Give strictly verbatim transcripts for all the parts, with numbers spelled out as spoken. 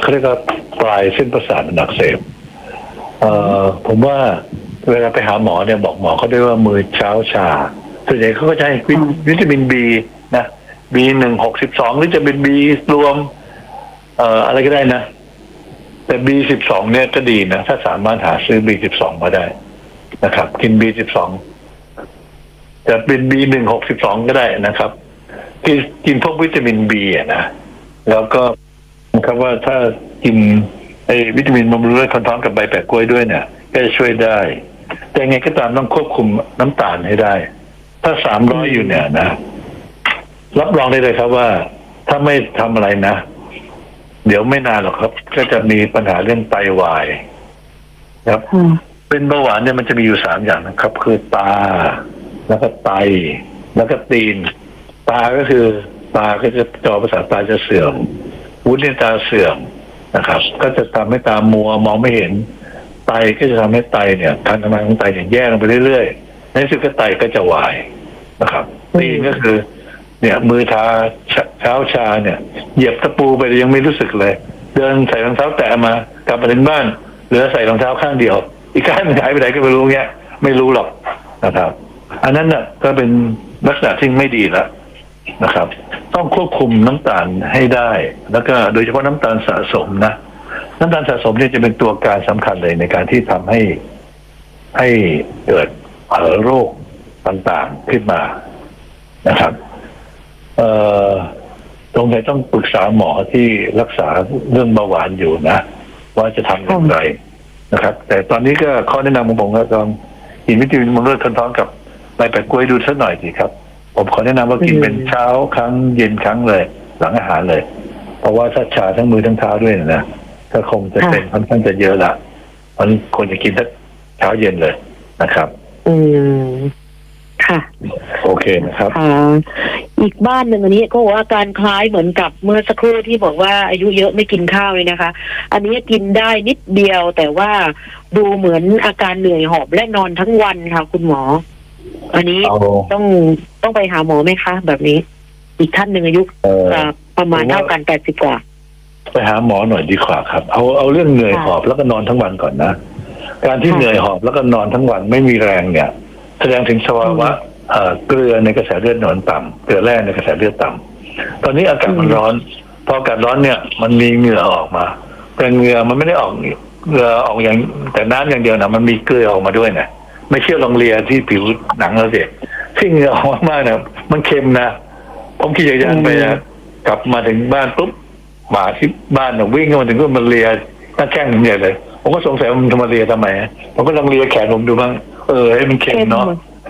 เขาเรียกว่าปลายเส้นประสาทมันอักเสบเอ่อผมว่าเวลาไปหาหมอเนี่ยบอกหมอเขาด้วยว่ามือเช้าชาส่วนใหญ่เขาก็จะให้วิวิตามินบีนะ บี หนึ่ง หก สิบสองหรือจะเป็นบีรวมเอ่ออะไรก็ได้นะแต่ บี สิบสองเนี่ยก็ดีนะถ้าสามารถหาซื้อ บี สิบสองมาได้นะครับกิน บี สิบสองจะเป็น บี หนึ่ง หก สิบสองก็ได้นะครับกินกินพวกวิตามินบีอ่ะนะแล้วก็นะครับว่าถ้ากินไอ้วิตามินบำรุงเลือดคนท้องกับใบแปะกล้วยด้วยเนี่ยก็จะช่วยได้แต่ไงก็ตามต้องควบคุมน้ำตาลให้ได้ถ้าสามร้อยอยู่เนี่ยนะรับรองได้เลยครับว่าถ้าไม่ทำอะไรนะเดี๋ยวไม่นานหรอกครับก็จะมีปัญหาเรื่องไตวายครับเป็นเบาหวานเนี่ยมันจะมีอยู่สามอย่างนะครับคือตาแล้วก็ไตแล้วก็ตีนตาก็คือตาก็จะจอประสาทตาจะเสื่อมวุ้นในตาเสื่อมนะครับก็จะทำให้ตามัวมองไม่เห็นไตก็จะทำให้ไตเนี่ยการทำงานของไตเนี่ยแย่ลงไปเรื่อยๆในที่สุดก็ไตก็จะวายนะครับตีนก็คือเนี่ยมือชาเท้าชาเนี่ยเหยียบตะปูไปยังไม่รู้สึกเลยเดินใส่รองเท้าแตะมากลับมาถึงบ้านเหลือใส่รองเท้าข้างเดียวอีกข้างหายไปไหนก็ไม่รู้เงี้ยไม่รู้หรอกนะครับอันนั้นน่ะก็เป็นลักษณะที่ไม่ดีแล้วนะครับต้องควบคุมน้ำตาลให้ได้แล้วก็โดยเฉพาะน้ำตาลสะสมนะน้ำตาลสะสมเนี่ยจะเป็นตัวการสำคัญเลยในการที่ทำให้ให้เกิดโรคต่างๆขึ้นมานะครับเอ่อตรงไหนต้องปรึกษาหมอที่รักษาเรื่องเบาหวานอยู่นะว่าจะทำอย่างไรนะครับแต่ตอนนี้ก็ข้อแนะนำของผมก็ต้องกินวิตามินบำรุงเลือดคนท้องกับใบแปะกล้วยดูสักหน่อยสิครับผมขอแนะนำว่ากินเป็นเช้าครั้งเย็นครั้งเลยหลังอาหารเลยเพราะว่าถ้าชาทั้งมือทั้งเท้าด้วยนะก็คงจะเป็นค่อนข้างจะเยอะละมันควรจะกินทั้งเช้าเย็นเลยนะครับอืมค่ะโอเคนะครับค่ะอีกบ้านหนึ่งอันนี้ก็บอกว่าอาการคล้ายเหมือนกับเมื่อสักครู่ที่บอกว่าอายุเยอะไม่กินข้าวเลยนะคะ อันนี้กินได้นิดเดียวแต่ว่าดูเหมือนอาการเหนื่อยหอบและนอนทั้งวันค่ะคุณหมออันนี้ต้องต้องไปหาหมอไหมคะแบบนี้อีกท่านหนึ่งอายุประมาณเท่ากันแปดสิบกว่าไปหาหมอหน่อยดีกว่าครับเอาเอาเรื่องเหนื่อยหอบแล้วก็นอนทั้งวันก่อนนะการที่เหนื่อยหอบแล้วก็นอนทั้งวันไม่มีแรงเนี่ยแสดงถึงภาวะเกลือในกระแสเลือดหนอนต่ำเกลือแร่ในกระแสเลือดต่ำตอนนี้อากาศมันร้อนพออากาศร้อนเนี่ยมันมีเหงื่อออกมาแต่เหงื่อมันไม่ได้ออกเหงื่อออกอย่างแต่น้ำอย่างเดียวนะมันมีเกลือออกมาด้วยนะไม่เชื่อลองเลียที่ผิวหนังเราสิที่เหงื่อออกมากๆเนี่ยมันเค็มนะผมคิดอย่างนั้นไปนะกลับมาถึงบ้านปุ๊บหมาที่บ้านเนี่ยวิ่งเข้ามาถึงก็มันเลียตั้งแข้งผมใหญ่เลยผมก็สงสัยมันทำมาเลียทำไมผมก็ลองเลียแขนผมดูบ้างเออให้มันเค็มเนาะ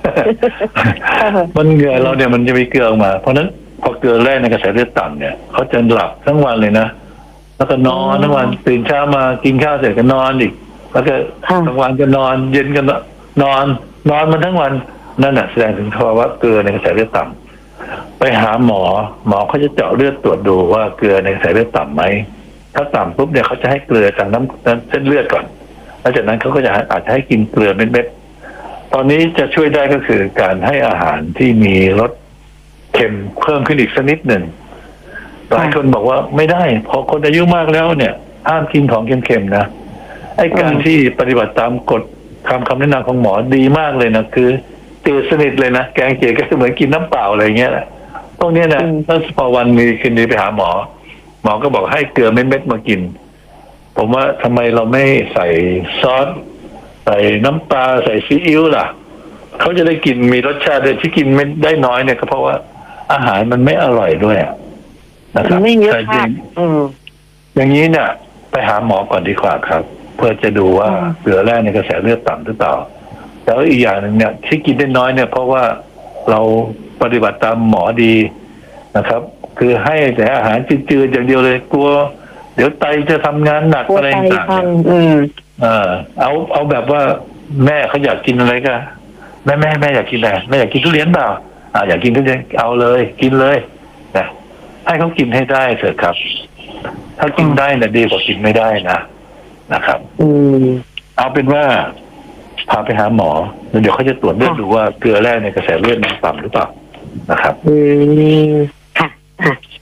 มันเหงื่อเราเนี่ยมันจะมีเกลือออกมาเพราะนั้นพอเกลือแร่ในกระแสเลือดต่ำเนี่ยเขาจะหลับทั้งวันเลยนะแล้วก็นอนทั้งวันตื่นเช้ามากินข้าวเสร็จก็นอนอีกแล้วก็กลางวันก็นอนเย็นก็นอนนอนมันทั้งวันนั่นแหละแสดงถึงภาวะเกลือในกระแสเลือดต่ำไปหาหมอหมอเขาจะเจาะเลือดตรวจดูว่าเกลือในกระแสเลือดต่ำไหมถ้าต่ำปุ๊บเนี่ยเขาจะให้เกลือจากน้ำเส้นเลือดก่อนแล้วจากนั้นเขาก็จะอาจจะให้กินเกลือเม็ดๆตอนนี้จะช่วยได้ก็คือการให้อาหารที่มีรสเค็มเพิ่มขึ้นอีกสักนิดหนึ่งหลายคนบอกว่าไม่ได้พอคนอายุมากแล้วเนี่ยห้ามกินของเค็มๆนะไอ้การที่ปฏิบัติตามกฎคำคำแนะนำของหมอดีมากเลยนะคือตื่นสนิทเลยนะแกงเจียวก็เหมือนกินน้ำเปล่าอะไรเงี้ยแหละตรงนี้นะถ้าพอวันมีคืนนี้ไปหาหมอหมอก็บอกให้เกลือเม็ดๆมากินผมว่าทำไมเราไม่ใส่ซอสใส่น้ำปลาใส่ซีอิ๊วล่ะเขาจะได้กินมีรสชาติเลยที่กินไม่ได้น้อยเนี่ยก็เพราะว่าอาหารมันไม่อร่อยด้วยนะครับไม่เยอะค่ะอย่างนี้เนี่ยไปหาหมอก่อนดีกว่าครับเพื่อจะดูว่าเกลือแร่ในกระแสเลือดต่ำหรือเปล่าแล้วอีกอย่างหนึ่งเนี่ยที่กินได้น้อยเนี่ยเพราะว่าเราปฏิบัติตามหมอดีนะครับคือให้แต่อาหารจืดๆอย่างเดียวเลยกลัวเดี๋ยวไตจะทำงานหนักอะไรต่างๆอืมเออเอาเอาแบบว่าแม่เขาอยากกินอะไรก็แม่แม่แม่อยากกินอะไรแม่อยากกินทุเรียนเปล่าอ่าอยากกินทุเรียนเอาเลยกินเลยนะให้เขากินให้ได้เถอะครับถ้ากินได้นะดีกว่ากินไม่ได้นะนะครับอืมเอาเป็นว่าพาไปหาหมอแล้วเดี๋ยวเขาจะตรวจเลือดดูว่าเกลือแร่ในกระแสเลือดมันต่ำหรือเปล่านะครับอืมค่ะค่ะ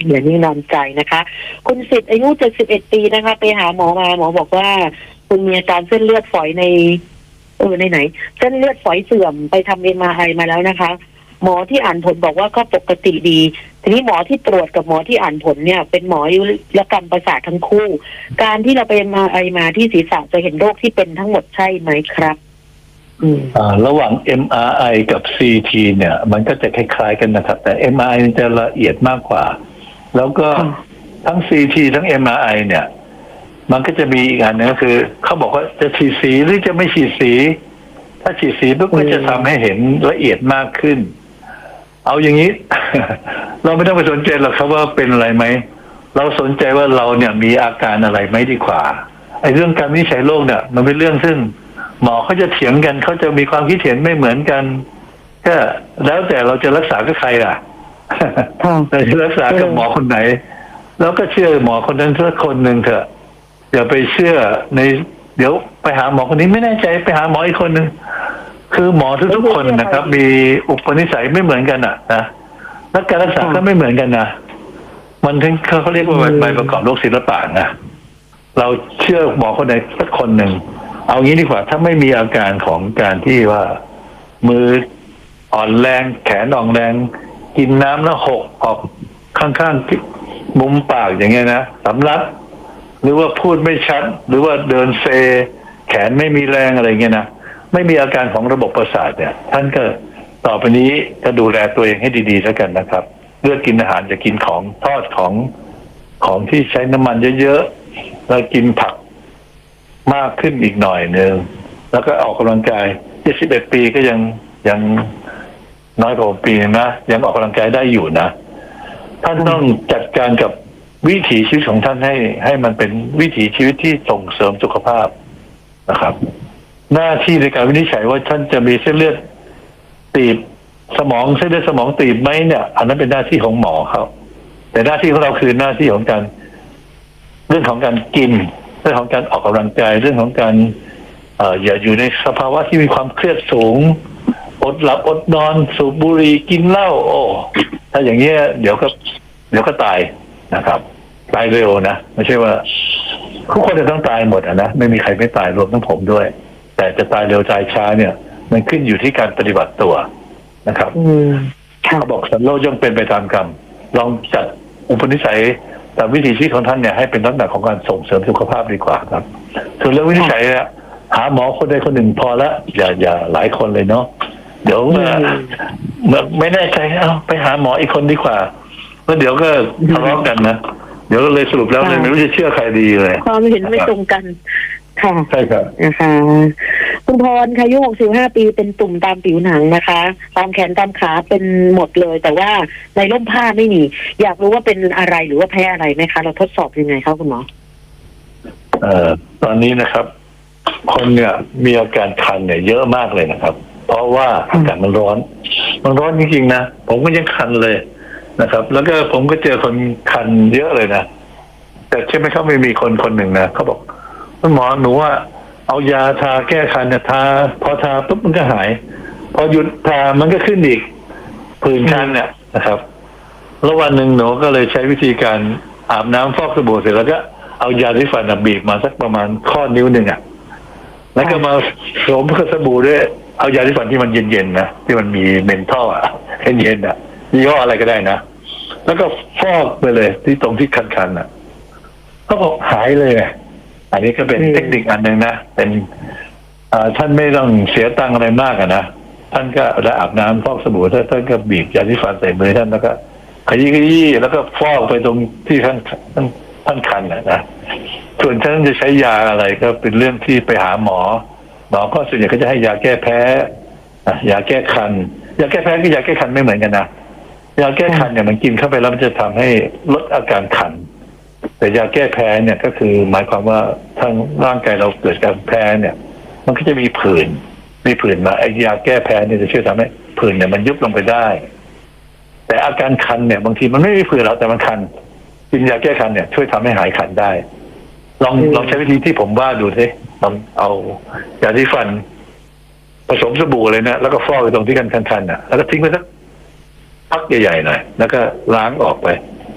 อย่านิ่งนอนใจนะคะ คุณสิทธิ์อายุเจ็ดสิบเอ็ดปีนะคะ ไปหาหมอมาหมอบอกว่าคุณมีอาการเส้นเลือดฝอยในเออในไหนเส้นเลือดฝอยเสื่อมไปทำเอ็มอาร์ไอมาแล้วนะคะ หมอที่อ่านผลบอกว่าก็ปกติดี ทีนี้หมอที่ตรวจกับหมอที่อ่านผลเนี่ยเป็นหมออายุรกรรมประสาททั้งคู่ การที่เราไปเอ็มอาร์ไอมาที่ศีรษะจะเห็นโรคที่เป็นทั้งหมดใช่ไหมครับอืมอ่าระหว่าง เอ็ม อาร์ ไอ กับ ซี ที เนี่ย มันก็จะคล้ายๆกันนะครับ แต่ เอ็ม อาร์ ไอ มันจะละเอียดมากกว่า แล้วก็ทั้ง ซี ที ทั้ง เอ็ม อาร์ ไอ เนี่ย มันก็จะมีอีกอันนึงก็คือเขาบอกว่าจะฉีดสีหรือจะไม่ฉีดสี ถ้าฉีดสีปุ๊บก็จะทำให้เห็นละเอียดมากขึ้น เอาอย่างนี้ เราไม่ต้องไปสนใจหรอกครับว่าเป็นอะไรไหม เราสนใจว่าเราเนี่ยมีอาการอะไรไหมดีกว่าไอ้เรื่องการวินิจฉัยโรคเนี่ยมันเป็นเรื่องซึ่งหมอเขาจะเถียงกันเขาจะมีความคิดเห็นไม่เหมือนกันก็แล้วแต่เราจะรักษากับใครล่ะ เราจะรักษากับหมอคนไหนแล้วก็เชื่อหมอคนนั้นสักคนหนึ่งเถอะอย่าไปเชื่อในเดี๋ยวไปหาหมอคนนี้ไม่แน่ใจไปหาหมออีกคนหนึ่งคือหมอทุกๆคนนะครับ มีอุปนิสัยไม่เหมือนกันอ่ะนะและการรักษาก็ไม่เหมือนกันนะมันถึงเขาเรียกว่าใบประกอบโรคศิลปะนะเราเชื่อหมอคนใดสักคนหนึ่งเอางี้ดีกว่าถ้าไม่มีอาการของการที่ว่ามืออ่อนแรงแขนอ่อนแรงกินน้ำแล้วหกออกข้างๆมุมปากอย่างเงี้ยนะสำลักหรือว่าพูดไม่ชัดหรือว่าเดินเซแขนไม่มีแรงอะไรเงี้ยนะไม่มีอาการของระบบประสาทเนี่ยท่านก็ต่อไปนี้จะดูแลตัวเองให้ดีๆแล้วกันนะครับเลือกกินอาหารจะกินของทอดของของที่ใช้น้ำมันเยอะๆแล้วกินผักมากขึ้นอีกหน่อยหนึ่งแล้วก็ออกกำลังกายเจ็ดสิบเอ็ดปีก็ยังยังน้อยกว่าผมปีนะยังออกกำลังกายได้อยู่นะท่านต้องจัดการกับวิถีชีวิตของท่านให้ให้มันเป็นวิถีชีวิตที่ส่งเสริมสุขภาพนะครับ หน้าที่ในการวินิจฉัยว่าท่านจะมีเส้นเลือดตีบสมองเส้นเลือดสมองตีบไหมเนี่ยอันนั้นเป็นหน้าที่ของหมอเขาแต่หน้าที่ของเราคือหน้าที่ของการเรื่องของการกินเรื่องของการออกกำลังกายเรื่องของการเอ่ออย่าอยู่ในสภาวะที่มีความเครียดสูงอดหลับอดนอนสูบบุหรี่กินเหล้าโอ้ถ้าอย่างเงี้ยเดี๋ยวก็เดี๋ยวก็ตายนะครับตายเร็วนะไม่ใช่ว่าทุกคนจะต้องตายหมดอะนะไม่มีใครไม่ตายรวมทั้งผมด้วยแต่จะตายเร็วตายช้าเนี่ย มันขึ้นอยู่ที่การปฏิบัติตัวนะครับเขาบอกสันโลกย่อมเป็นไปตามกรรมลองจัดอุปนิสัยตามวิถีชีวิตของท่านเนี่ยให้เป็นลักษณะของการส่งเสริมสุขภาพดีกว่าครับส่วนเรื่องวินิจฉัยเนี่ยหาหมอคนใดคนหนึ่งพอละอย่าอย่าหลายคนเลยเนาะเดี๋ยวเมื่อไม่แน่ใจเอาไปหาหมออีกคนดีกว่าแล้วเดี๋ยวก็ทะเลาะกันนะเดี๋ยวเลยสรุปแล้วเลยไม่รู้จะเชื่อใครดีเลยความเห็นไม่ตรงกันค่ะใช่ครับนะคะคุณพรค่ะอายุหกสิบห้าปีเป็นตุ่มตามผิวหนังนะคะตามแขนตามขาเป็นหมดเลยแต่ว่าในร่มผ้าไม่มีอยากรู้ว่าเป็นอะไรหรือว่าแพ้อะไรไหมคะเราทดสอบยังไงคะคุณหมอเอ่อตอนนี้นะครับคนเนี่ยมีอาการคันเนี่ยเยอะมากเลยนะครับเพราะว่าอากาศมันร้อนมันร้อนจริงๆนะผมก็ยังคันเลยนะครับแล้วก็ผมก็เจอคนคันเยอะเลยนะแต่ใช่ไหมครับไม่มีคนคนหนึ่งนะเขาบอกคุณหมอหนูว่าเอายาทาแก้คันเนี่ยทาพอทาปุ๊บมันก็หายพอหยุดทามันก็ขึ้นอีกผื่นคันเนี่ยนะครับแล้ววันหนึ่งหนูก็เลยใช้วิธีการอาบน้ำฟอกสบู่เสร็จแล้วก็เอายาสีฟันบีบมาสักประมาณข้อนิ้วหนึ่งอ่ะแล้วก็มาสวมกับสบู่ด้วยเอายาสีฟันที่มันเย็นๆนะที่มันมีเมนทอลอ่ะเย็นๆอ่ะยี่ห้ออะไรก็ได้นะแล้วก็ฟอกไปเลยที่ตรงที่คันๆอ่ะเขาบอกหายเลยอันนี้ก็เป็นเทคนิคอันหนึ่งนะเป็นท่านไม่ต้องเสียตังค์อะไรมากอะนะท่านก็ได้อาบน้ำฟอกสบู่ท่านก็บีบยาสีฟันใส่มือท่านแล้วก็ขยี้ขยี้แล้วก็ฟอกไปตรงที่ท่านท่านท่านคันอะนะส่วนท่านจะใช้ยาอะไรก็เป็นเรื่องที่ไปหาหมอหมอก็ส่วนใหญ่ก็จะให้ยาแก้แพ้ยาแก้คันยาแก้แพ้กับยาแก้คันไม่เหมือนกันนะยาแก้คันเนี่ยมันกินเข้าไปแล้วมันจะทำให้ลดอาการคันแต่ยาแก้แพ้เนี่ยก็คือหมายความว่าทางร่างกายเราเกิดการแพ้เนี่ยมันก็จะมีผื่นมีผื่นมาไอ้ยาแก้แพ้เนี่ยจะช่วยทำให้ผื่นเนี่ยมันยุบลงไปได้แต่อาการคันเนี่ยบางทีมันไม่มีผื่นแล้วแต่มันคันกินยาแก้คันเนี่ยช่วยทำให้หายคันได้ลองลองใช้วิธีที่ผมว่าดูสิลองเอายาสีฟันผสมสบู่เลยนะแล้วก็ฟอกไปตรงที่คันๆน่ะแล้วก็ทิ้งไว้สักพักใหญ่ๆหน่อยแล้วก็ล้างออกไป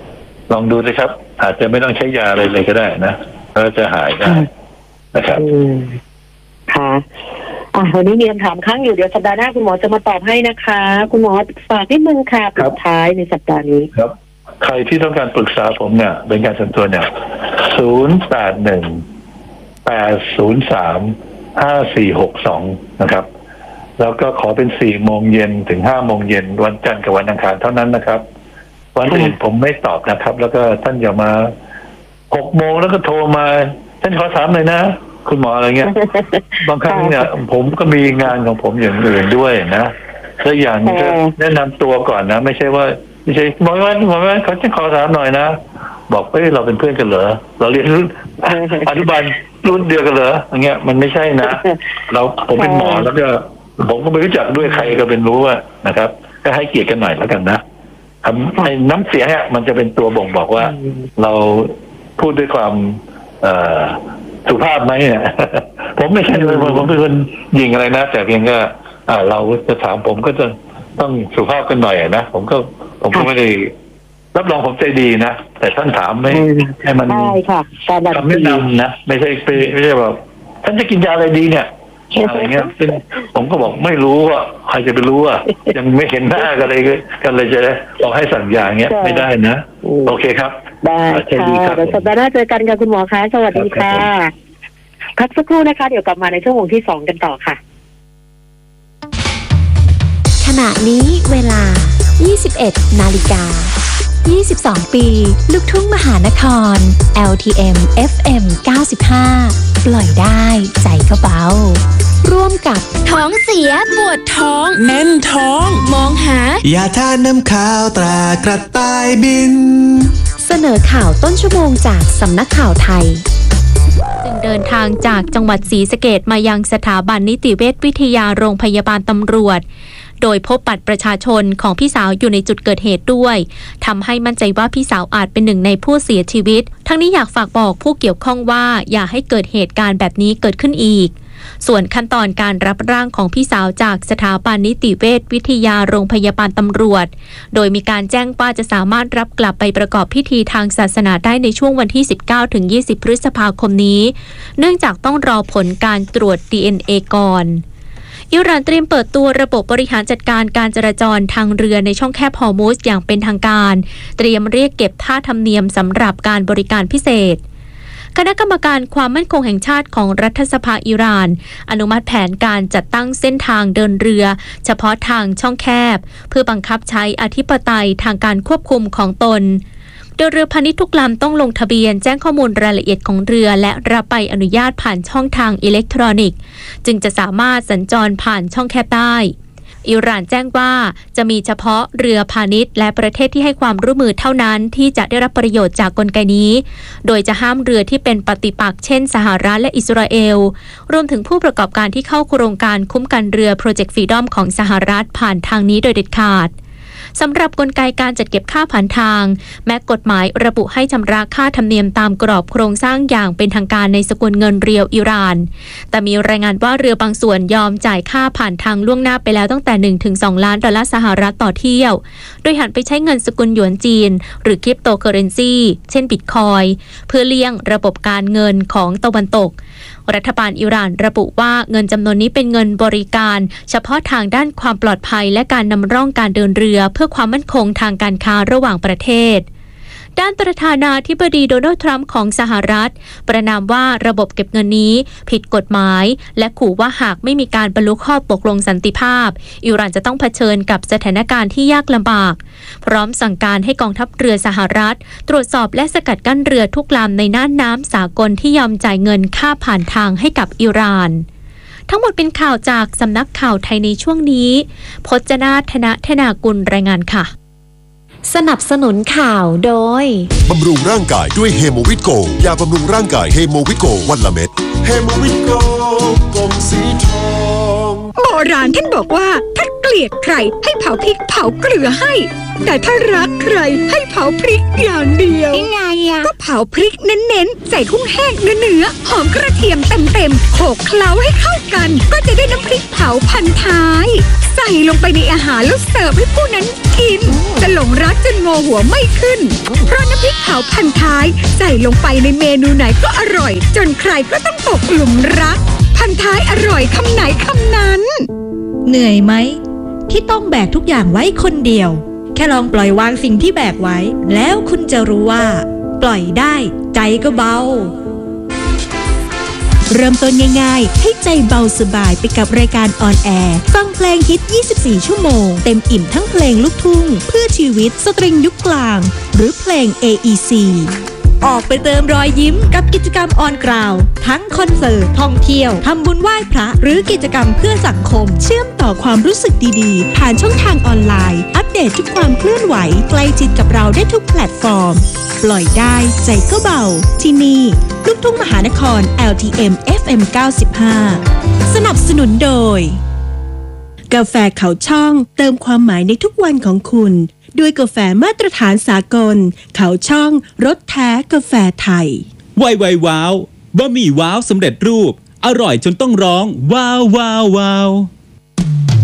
ลองดูนะครับ อาจจะไม่ต้องใช้ยาอะไรเลยก็ได้นะแล้วจะหายได้นะครับอืมค่ะอ่ะวันนี้มีคำถามค้างอยู่เดี๋ยวสัปดาห์หน้าคุณหมอจะมาตอบให้นะคะ คุณหมอฝากนิดนึงค่ะปิดท้ายในสัปดาห์นี้ครับใครที่ต้องการปรึกษาผมเนี่ยเป็นการส่วนตัวเนี่ยศูนย์แปดหนึ่งแปดศูนย์สามห้าสี่หกสองนะครับแล้วก็ขอเป็นสี่โมงเย็นถึงห้าโมงเย็นวันจันทร์กับวันอังคารเท่านั้นนะครับวันอื่นผมไม่ตอบนะครับ แล้วก็ท่านอย่ามาหกโมงแล้วก็โทรมาท่านขอถามเลยนะคุณหมออะไรเงี้ยบางครั้งเนี่ยผมก็มีงานของผมอย่างอื่นด้วยนะแล้วอย่างนี้ก็แนะนำตัวก่อนนะไม่ใช่ว่าไม่ใช่หมอวันหมอวันเขาจะขอถามหน่อยนะบอกเอ้ยเราเป็นเพื่อนกันเหรอเราเรียนอนุบาลรุ่นเดียวกันเหรออย่างเงี้ยมันไม่ใช่นะเราผมเป็นหมอแล้วก็ผมก็ไม่รู้จักด้วยใครก็เป็นรู้ว่านะครับก็ให้เกียรติกันหน่อยแล้วกันนะทำให้น้ำเสียงเนี่ยมันจะเป็นตัวบ่งบอกว่าเราพูดด้วยความเอ่อสุภาพไหมเนี่ยผมไม่ใช่เลยผมเป็นคนยิงอะไรนะแต่เพียงก็อ่าเราจะถามผมก็จะต้องสุภาพกันหน่อยนะผมก็ผมก็ไม่ได้รับรองผมใจดีนะแต่ท่านถามไม่ให้มันใช่ค่ะคำแนะนำนะไม่ใช่ไม่ใช่แบบท่านจะกินยาอะไรดีเนี่ยอะไรเงี้ยซึ่งผมก็บอกไม่รู้ว่าใครจะไปรู้อ่ะยังไม่เห็นหน้ากันเลยกันเลยจะบอกให้สั่งยาเงี้ยไม่ได้นะโอเคครับได้ค่ะเดี๋ยวสัปดาห์หน้าเจอกันค่ะคุณหมอคะสวัสดีค่ะพักสักครู่นะคะเดี๋ยวกลับมาในช่วงวงที่สองกันต่อค่ะขณะนี้เวลา ยี่สิบเอ็ดนาฬิกายี่สิบสอง ปี ลูกทุ่งมหานคร แอล ที เอ็ม เอฟ เอ็ม เก้าสิบห้า ปล่อยได้ใจก็เบาร่วมกับท้องเสียปวดท้องแน่นท้องมองหายาทาน้ำขาวตรากระต่ายบินเสนอข่าวต้นชั่วโมงจากสำนักข่าวไทยจึงเดินทางจากจังหวัดศรีสะเกษมายังสถาบันนิติเวชวิทยาโรงพยาบาลตำรวจโดยพบบัตรประชาชนของพี่สาวอยู่ในจุดเกิดเหตุด้วยทำให้มั่นใจว่าพี่สาวอาจเป็นหนึ่งในผู้เสียชีวิตทั้งนี้อยากฝากบอกผู้เกี่ยวข้องว่าอย่าให้เกิดเหตุการณ์แบบนี้เกิดขึ้นอีกส่วนขั้นตอนการรับร่างของพี่สาวจากสถาบันนิติเวชวิทยาโรงพยาบาลตำรวจโดยมีการแจ้งว่าจะสามารถรับกลับไปประกอบพิธีทางศาสนาได้ในช่วงวันที่ สิบเก้าถึงยี่สิบ พฤษภาคมนี้เนื่องจากต้องรอผลการตรวจ ดี เอ็น เอ ก่อนอิหร่านเตรียมเปิดตัวระบบบริหารจัดการการจราจรทางเรือในช่องแคบฮอร์มุซอย่างเป็นทางการเตรียมเรียกเก็บค่าธรรมเนียมสำหรับการบริการพิเศษคณะกรรมการความมั่นคงแห่งชาติของรัฐสภาอิหร่านอนุมัติแผนการจัดตั้งเส้นทางเดินเรือเฉพาะทางช่องแคบเพื่อบังคับใช้อธิปไตยทางการควบคุมของตนโดยเรือพาณิชย์ทุกลำต้องลงทะเบียนแจ้งข้อมูลรายละเอียดของเรือและรับใบอนุญาตผ่านช่องทางอิเล็กทรอนิกส์จึงจะสามารถสัญจรผ่านช่องแคบได้อิหร่านแจ้งว่าจะมีเฉพาะเรือพาณิชย์และประเทศที่ให้ความร่วมมือเท่านั้นที่จะได้รับประโยชน์จากกลไกนี้โดยจะห้ามเรือที่เป็นปฏิปักษ์เช่นสหรัฐและอิสราเอลรวมถึงผู้ประกอบการที่เข้าโครงการคุ้มกันเรือ Project Freedom ของสหรัฐผ่านทางนี้โดยเด็ดขาดสำหรับกลไกการจัดเก็บค่าผ่านทางแม้กฎหมายระบุให้ชำระค่าธรรมเนียมตามกรอบโครงสร้างอย่างเป็นทางการในสกุลเงินเรียวอิหร่านแต่มีรายงานว่าเรือบางส่วนยอมจ่ายค่าผ่านทางล่วงหน้าไปแล้วตั้งแต่ หนึ่งถึงสอง ล้านดอลลาร์สหรัฐต่อเที่ยวโดยหันไปใช้เงินสกุลหยวนจีนหรือคริปโตเคอเรนซีเช่นบิตคอยน์เพื่อเลี่ยงระบบการเงินของตะวันตกรัฐบาลอิหร่านระบุว่าเงินจำนวนนี้เป็นเงินบริการเฉพาะทางด้านความปลอดภัยและการนำร่องการเดินเรือเพื่อความมั่นคงทางการค้าระหว่างประเทศด้านประธานาธิบดีโดนัลด์ทรัมป์ของสหรัฐประณามว่าระบบเก็บเงินนี้ผิดกฎหมายและขู่ว่าหากไม่มีการบรรลุข้อตกลงสันติภาพอิหร่านจะต้องเผชิญกับสถานการณ์ที่ยากลำบากพร้อมสั่งการให้กองทัพเรือสหรัฐตรวจสอบและสกัดกั้นเรือทุกลำในน่านน้ำสากลที่ยอมจ่ายเงินค่าผ่านทางให้กับอิหร่านทั้งหมดเป็นข่าวจากสำนักข่าวไทยในช่วงนี้พจนาธนธนากุลรายงานค่ะสนับสนุนข่าวโดยบำรุงร่างกายด้วยเฮโมวิตโกยาบำรุงร่างกายเฮโมวิตโกวันละเม็ดเฮโมวิตโกกลมสีทองโบราณท่านบอกว่าถ้าเกลียดใครให้เผาพริกเผาเกลือให้แต่ถ้ารักใครให้เผาพริกอย่างเดียวยังไงอะก็เผาพริกเน้นๆใส่กุ้งแห้งเนื้อๆหอมกระเทียมเต็มๆโขลกเคล้าให้เข้ากันก็จะได้น้ำพริกเผาพันท้ายใส่ลงไปในอาหารแล้วเสิร์ฟให้ผู้นั้นกินจะหลงรักจนงอหัวไม่ขึ้นเพราะน้ำพริกเผาพันท้ายใส่ลงไปในเมนูไหนก็อร่อยจนใครก็ต้องตกหลุมรักพันท้ายอร่อยคำไหนคำนั้นเหนื่อยไหมที่ต้องแบกทุกอย่างไว้คนเดียวแค่ลองปล่อยวางสิ่งที่แบกไว้แล้วคุณจะรู้ว่าปล่อยได้ใจก็เบาเริ่มต้นง่ายๆให้ใจเบาสบายไปกับรายการออนแอร์ฟังเพลงฮิตยี่สิบสี่ชั่วโมงเต็มอิ่มทั้งเพลงลูกทุ่งเพื่อชีวิตสตริงยุคกลางหรือเพลง เอ อี ซี ออกไปเติมรอยยิ้มกับกิจกรรมออนกราวทั้งคอนเสิร์ตท่องเที่ยวทำบุญไหว้พระหรือกิจกรรมเพื่อสังคมเชื่อมต่อความรู้สึกดีๆผ่านช่องทางออนไลน์อัปเดตทุกความเคลื่อนไหวใกล้ชิดกับเราได้ทุกแพลตฟอร์มปล่อยได้ใจก็เบาที่นี่ลูกทุ่งมหานคร แอล ที เอ็ม เอฟ เอ็ม เก้าสิบห้า สนับสนุนโดยกาแฟเขาช่องเติมความหมายในทุกวันของคุณด้วยกาแฟมาตรฐานสากลเขาช่องรสแท้กาแฟไทยไวไวว้าวบะหมี่ว้าวสำเร็จรูปอร่อยจนต้องร้องว้าวว้าวว้าว